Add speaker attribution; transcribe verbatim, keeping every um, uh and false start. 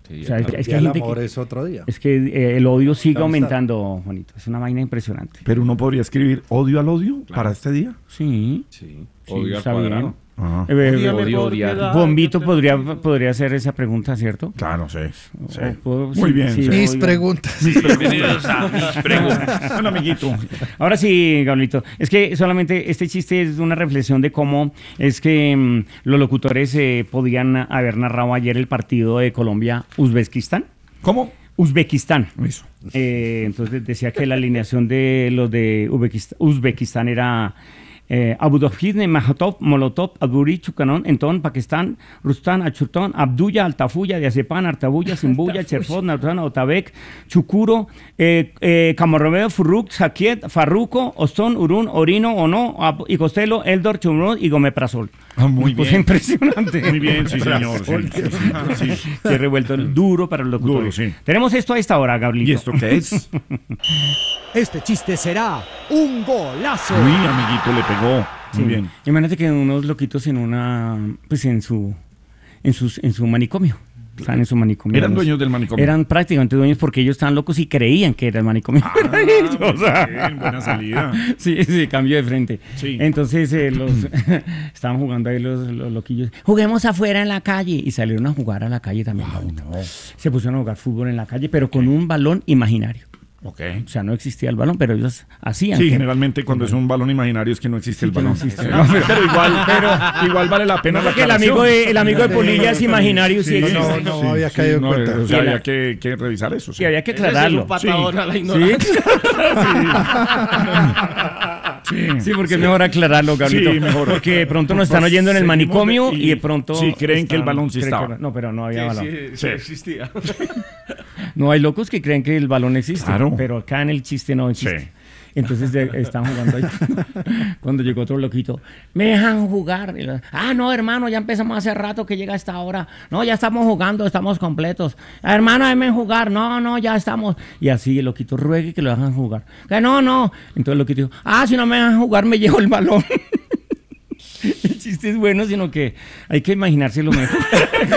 Speaker 1: Sí,
Speaker 2: o sea, es,
Speaker 3: El
Speaker 2: es que
Speaker 3: día
Speaker 2: hay
Speaker 3: del
Speaker 2: gente
Speaker 3: amor
Speaker 2: que,
Speaker 3: es otro día.
Speaker 2: es que eh, el odio sigue
Speaker 3: La amistad.
Speaker 2: aumentando, Juanito. Es una vaina impresionante.
Speaker 4: Pero uno podría escribir odio al odio para este día.
Speaker 2: Sí.
Speaker 1: Sí,
Speaker 2: Sí,
Speaker 1: odio al
Speaker 2: está
Speaker 1: cuadrado.
Speaker 2: bien.
Speaker 4: Ajá.
Speaker 2: Eh, eh,
Speaker 1: Odíame
Speaker 2: odio,
Speaker 1: por
Speaker 2: odiar.
Speaker 1: piedad,
Speaker 2: Bombito
Speaker 1: que te
Speaker 2: podría,
Speaker 1: pido.
Speaker 2: podría hacer esa pregunta, ¿cierto?
Speaker 4: Claro, sí. sí.
Speaker 2: O puedo-
Speaker 4: Muy
Speaker 2: sí,
Speaker 4: bien.
Speaker 2: sí,
Speaker 4: sí.
Speaker 3: Mis
Speaker 2: oiga.
Speaker 3: preguntas.
Speaker 1: Bienvenidos a mis preguntas.
Speaker 4: Bueno, amiguito.
Speaker 2: Ahora sí, Gablito, es que solamente este chiste es una reflexión de cómo es que mm, los locutores eh, podían haber narrado ayer el partido de Colombia-Uzbekistán.
Speaker 4: ¿Cómo?
Speaker 2: Uzbekistán.
Speaker 4: Eso.
Speaker 2: Eh, entonces decía que la alineación de los de Uzbekist- Uzbekistán era eh, Abudofizne, Mahatov, Molotov, Aburi, Chukanón, Entón, Pakistán, Rustán, Achurtón, Abdulla, Altafuya, Diazepán, Artabuya, Simbuya, Cherfot, Naután, Otabek, Chukuro, eh, eh, Camorromeo, Furruk, Sakiet, Farruco, Ostón, Urún, Orino, Ono, Ab- y Costello, Eldor, Chumrón y Gomeprazol.
Speaker 4: Ah, muy
Speaker 2: Pues
Speaker 4: bien.
Speaker 2: impresionante.
Speaker 4: Muy bien, sí, señor. Sí, sí, sí. Sí.
Speaker 2: Qué revuelto, duro para los locutores.
Speaker 4: Duro, sí.
Speaker 2: Tenemos esto a esta hora, Gablito.
Speaker 4: ¿Y esto qué es?
Speaker 5: Este chiste será un golazo.
Speaker 4: Uy, amiguito, le pegó.
Speaker 2: Sí.
Speaker 4: Muy bien.
Speaker 2: Imagínate que unos loquitos en una, pues en su, en sus, en su manicomio. Están en su manicomio.
Speaker 4: Eran
Speaker 2: Los-
Speaker 4: dueños del manicomio.
Speaker 2: Eran prácticamente dueños porque ellos estaban locos y creían que era el manicomio.
Speaker 4: Ah,
Speaker 2: de ellos.
Speaker 4: bien, buena salida.
Speaker 2: Sí, sí, cambio de frente.
Speaker 4: Sí.
Speaker 2: Entonces eh, los estaban jugando ahí los, los loquillos. Juguemos afuera en la calle. Y salieron a jugar a la calle también. Se pusieron a jugar fútbol en la calle, pero con un balón imaginario.
Speaker 4: Ok.
Speaker 2: O sea, no existía el balón, pero ellos hacían.
Speaker 4: Sí,
Speaker 2: que-
Speaker 4: generalmente cuando es un balón imaginario es que no existe el
Speaker 2: que no
Speaker 4: balón.
Speaker 2: existe.
Speaker 4: No, pero, pero igual, pero igual vale la pena la
Speaker 2: Porque el
Speaker 4: aclaración.
Speaker 2: amigo de, el amigo de Polilla es imaginario, sí,
Speaker 4: Sí,
Speaker 2: existe.
Speaker 3: no, no, había caído en
Speaker 4: no,
Speaker 3: cuenta.
Speaker 4: O sea,
Speaker 2: Y la-
Speaker 4: había que, que revisar eso. Sí.
Speaker 2: Sí, había que
Speaker 1: Ese es
Speaker 2: aclararlo.
Speaker 1: un patadón
Speaker 4: Sí.
Speaker 1: a la
Speaker 2: ¿Sí?
Speaker 1: ignorancia.
Speaker 4: Sí.
Speaker 2: Sí, porque es mejor aclararlo, Gablito.
Speaker 4: Sí, mejor.
Speaker 2: Porque de pronto nos están
Speaker 4: Pues
Speaker 2: oyendo en el
Speaker 4: seguimos
Speaker 2: manicomio
Speaker 4: de-
Speaker 2: y,
Speaker 4: y
Speaker 2: de pronto...
Speaker 4: sí, creen que el
Speaker 2: están-
Speaker 4: balón sí
Speaker 2: creen que-
Speaker 4: estaba.
Speaker 2: no, pero no había
Speaker 1: Sí,
Speaker 2: balón.
Speaker 1: sí, sí
Speaker 4: Sí.
Speaker 1: existía.
Speaker 2: No, hay locos que creen que el balón existe,
Speaker 4: Claro.
Speaker 2: pero acá en el chiste no existe.
Speaker 4: Sí.
Speaker 2: Entonces de- están jugando ahí. Cuando llegó otro loquito, me dejan jugar. Y lo- ah, no, hermano, ya empezamos hace rato que llega esta hora. No, ya estamos jugando, estamos completos. Hermano, déjenme jugar. No, no, ya estamos. Y así el loquito ruegue que lo dejan jugar. Que no, no. Entonces el loquito dijo, ah, si no me dejan jugar, me llevo el balón. El chiste es bueno, sino que hay que imaginárselo mejor.